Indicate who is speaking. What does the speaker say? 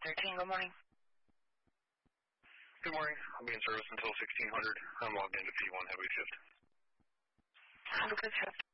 Speaker 1: 13, good morning.
Speaker 2: Good morning. I'll be in service until 1600. I'm logged into P1 heavy shift.
Speaker 1: Have a good shift.